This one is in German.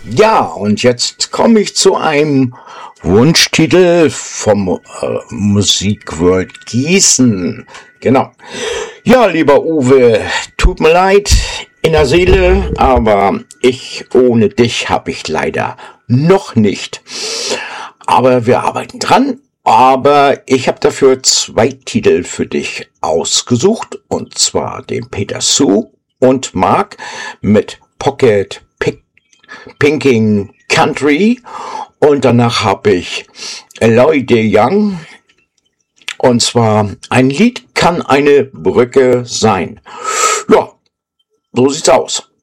Ja, und jetzt komme ich zu einem Wunschtitel vom Musikworld Gießen. Genau. Ja, lieber Uwe, tut mir leid in der Seele, aber ohne dich habe ich leider noch nicht. Aber wir arbeiten dran. Aber ich habe dafür 2 Titel für dich ausgesucht, und zwar den Peter Sue und Mark mit Pocket Pinking Country, und danach habe ich Eloy de Young, und zwar ein Lied kann eine Brücke sein. Ja, so sieht's aus.